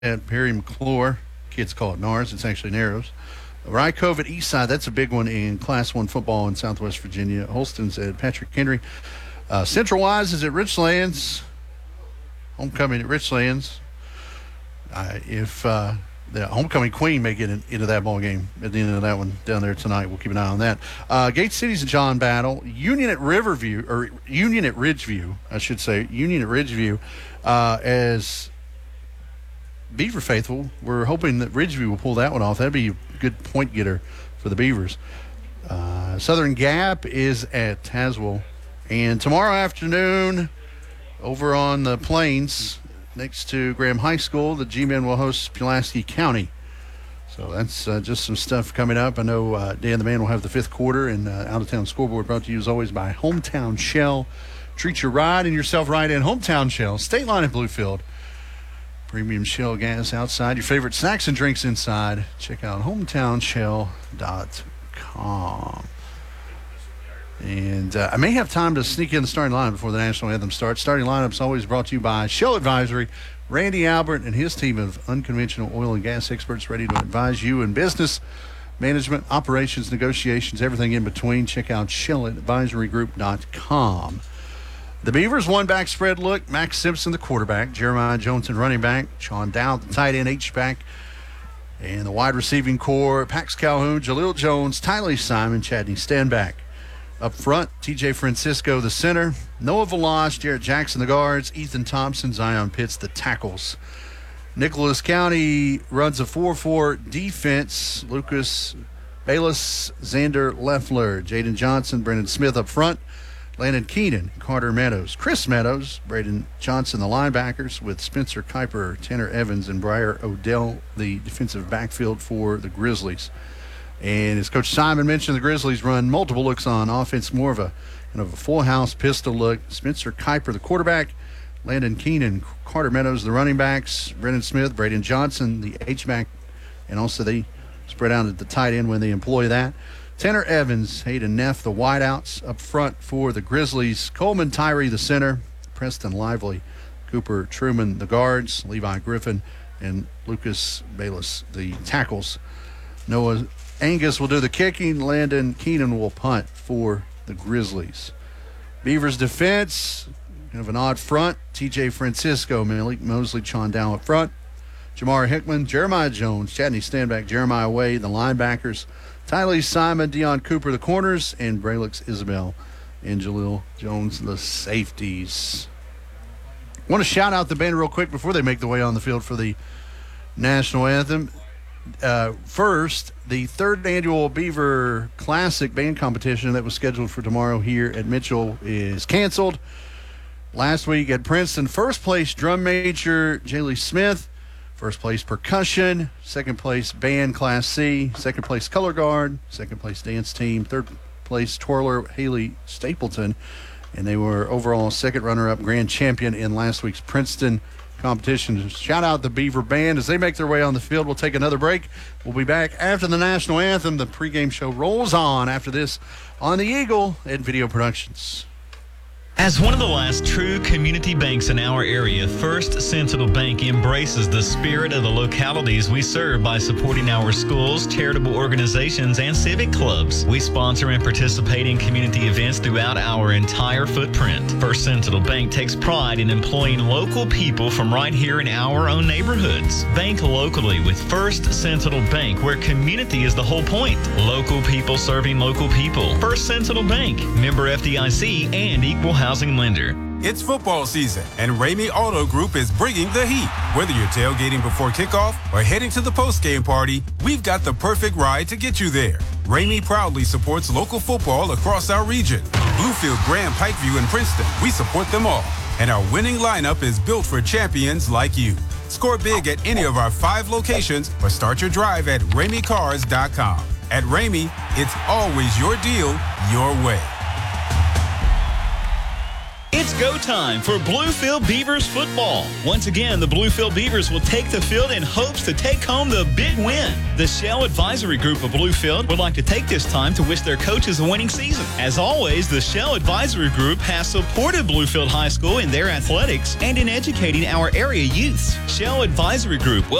at Perry McClure. Kids call it NARS. It's actually Narrows. Rye Cove at Eastside. That's a big one in Class 1 football in Southwest Virginia. Holston's at Patrick Henry. Central Wise is at Richlands. Homecoming at Richlands. If the homecoming queen may get into that ball game at the end of that one down there tonight, we'll keep an eye on that. Gate City's at John Battle. Union at Ridgeview, I should say. Union at Ridgeview. As Beaver faithful, we're hoping that Ridgeview will pull that one off. That'd be a good point getter for the Beavers. Southern Gap is at Tazewell. And tomorrow afternoon, over on the plains next to Graham High School, the G-Men will host Pulaski County. So that's just some stuff coming up. I know Dan the Man will have the fifth quarter, and out-of-town scoreboard brought to you as always by Hometown Shell. Treat your ride and yourself right in Hometown Shell. State Line at Bluefield. Premium Shell gas outside. Your favorite snacks and drinks inside. Check out hometownshell.com. And I may have time to sneak in the starting lineup before the national anthem starts. Starting lineup is always brought to you by Shell Advisory. Randy Albert and his team of unconventional oil and gas experts ready to advise you in business, management, operations, negotiations, everything in between. Check out shelladvisorygroup.com. The Beavers one-back spread look. Max Simpson, the quarterback. Jeremiah Johnson, running back. Sean Dowd, the tight end, H-back. And the wide receiving core, Pax Calhoun, Jaleel Jones, Tylee Simon, Chadney Stanback. Up front, T.J. Francisco, the center. Noah Valash, Jarrett Jackson, the guards. Ethan Thompson, Zion Pitts, the tackles. Nicholas County runs a 4-4 defense. Lucas Bayless, Xander Leffler, Jaden Johnson, Brendan Smith up front. Landon Keenan, Carter Meadows, Chris Meadows, Braden Johnson, the linebackers, with Spencer Kuiper, Tanner Evans, and Briar Odell, the defensive backfield for the Grizzlies. And as Coach Simon mentioned, the Grizzlies run multiple looks on offense, more of a kind of a full house pistol look. Spencer Kuiper, the quarterback, Landon Keenan, Carter Meadows, the running backs, Brendan Smith, Braden Johnson, the H-back, and also they spread out at the tight end when they employ that. Tanner Evans, Hayden Neff, the wideouts up front for the Grizzlies. Coleman Tyree, the center. Preston Lively, Cooper Truman, the guards. Levi Griffin and Lucas Bayless, the tackles. Noah Angus will do the kicking. Landon Keenan will punt for the Grizzlies. Beavers defense, kind of an odd front. T.J. Francisco, Malik Mosley, Sean Dow up front. Jamar Hickman, Jeremiah Jones, Chadney Stanback, Jeremiah Wade, the linebackers. Tylee Simon, Deion Cooper, the corners, and Braylix Isabel and Jaleel Jones, the safeties. I want to shout out the band real quick before they make their way on the field for the national anthem. First, the third annual Beaver Classic band competition that was scheduled for tomorrow here at Mitchell is canceled. Last week at Princeton, first place drum major Jaylee Smith, first place percussion, second place band Class C, second place color guard, second place dance team, third place twirler Haley Stapleton, and they were overall second runner-up grand champion in last week's Princeton competition. Shout out the Beaver Band as they make their way on the field. We'll take another break. We'll be back after the national anthem. The pregame show rolls on after this on the Eagle and Video Productions. As one of the last true community banks in our area, First Sentinel Bank embraces the spirit of the localities we serve by supporting our schools, charitable organizations, and civic clubs. We sponsor and participate in community events throughout our entire footprint. First Sentinel Bank takes pride in employing local people from right here in our own neighborhoods. Bank locally with First Sentinel Bank, where community is the whole point. Local people serving local people. First Sentinel Bank, member FDIC and equal housing lender. It's football season, and Ramey Auto Group is bringing the heat. Whether you're tailgating before kickoff or heading to the post-game party, we've got the perfect ride to get you there. Ramey proudly supports local football across our region. Bluefield, Graham, Pikeview, and Princeton, we support them all. And our winning lineup is built for champions like you. Score big at any of our 5 locations or start your drive at RameyCars.com. At Ramey, it's always your deal, your way. It's go time for Bluefield Beavers football. Once again, the Bluefield Beavers will take the field in hopes to take home the big win. The Shell Advisory Group of Bluefield would like to take this time to wish their coaches a winning season. As always, the Shell Advisory Group has supported Bluefield High School in their athletics and in educating our area youths. Shell Advisory Group